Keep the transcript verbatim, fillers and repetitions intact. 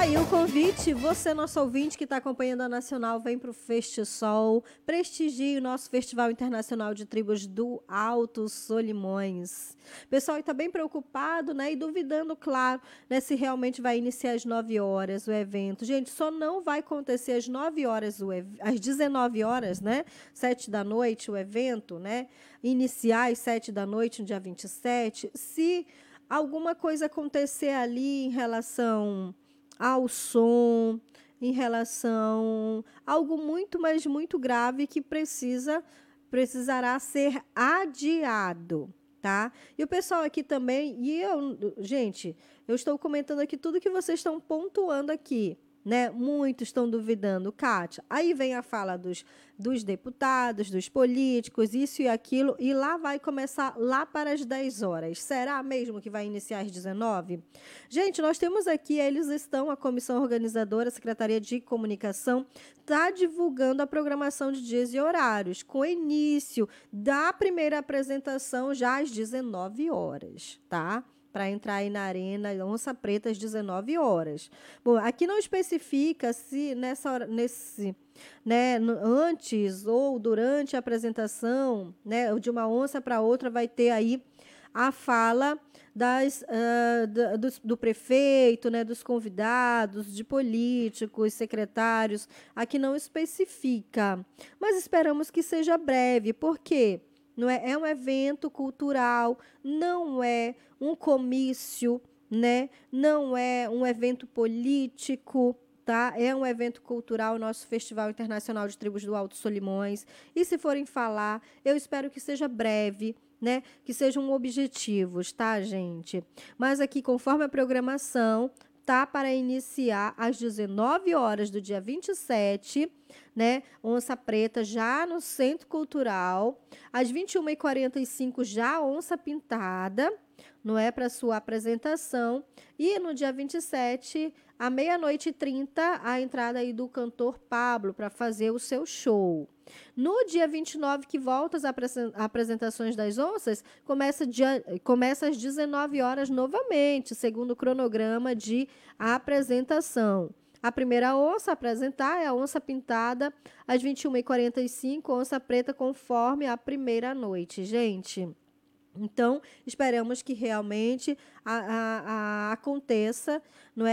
Aí o convite, você, nosso ouvinte que está acompanhando a Nacional, vem para o FestiSol, prestigie o nosso Festival Internacional de Tribos do Alto Solimões. O pessoal está bem preocupado, né, e duvidando, claro, né, se realmente vai iniciar às nove horas o evento. Gente, só não vai acontecer às nove horas, o ev... às dezenove horas, né, sete da noite o evento, né, iniciar às sete da noite no dia vinte e sete, se alguma coisa acontecer ali em relação ao som, em relação a algo muito, mas muito grave que precisa, precisará ser adiado, tá? E o pessoal aqui também, e eu, gente, eu estou comentando aqui tudo que vocês estão pontuando aqui, né? Muitos estão duvidando, Kátia. Aí vem a fala dos, dos deputados, dos políticos, isso e aquilo, e lá vai começar lá para as dez horas. Será mesmo que vai iniciar às dezenove? Gente, nós temos aqui, eles estão, a comissão organizadora, a Secretaria de Comunicação, está divulgando a programação de dias e horários, com início da primeira apresentação já às dezenove horas, tá? Para entrar aí na Arena Onça Preta às dezenove horas. Bom, aqui não especifica se nessa hora, nesse, né, antes ou durante a apresentação, né, de uma onça para outra, vai ter aí a fala das, uh, do, do, do prefeito, né, dos convidados, de políticos, secretários. Aqui não especifica, mas esperamos que seja breve. Por quê? Não é, é um evento cultural, não é um comício, né? Não é um evento político, tá? É um evento cultural, nosso Festival Internacional de Tribos do Alto Solimões. E se forem falar, eu espero que seja breve, né? Que sejam objetivos, tá, gente? Mas aqui, conforme a programação, tá para iniciar às dezenove horas do dia vinte e sete, né? Onça Preta já no Centro Cultural, às vinte e uma e quarenta e cinco já Onça Pintada, não é, para sua apresentação, e no dia vinte e sete, à meia-noite e trinta, a entrada aí do cantor Pablo para fazer o seu show. No dia vinte e nove, que volta as apresentações das onças, começa, dia, começa às dezenove horas novamente, segundo o cronograma de apresentação. A primeira onça a apresentar é a Onça Pintada, às vinte e uma e quarenta e cinco, Onça Preta, conforme a primeira noite, gente. Então, esperamos que realmente a, a, a aconteça, não é?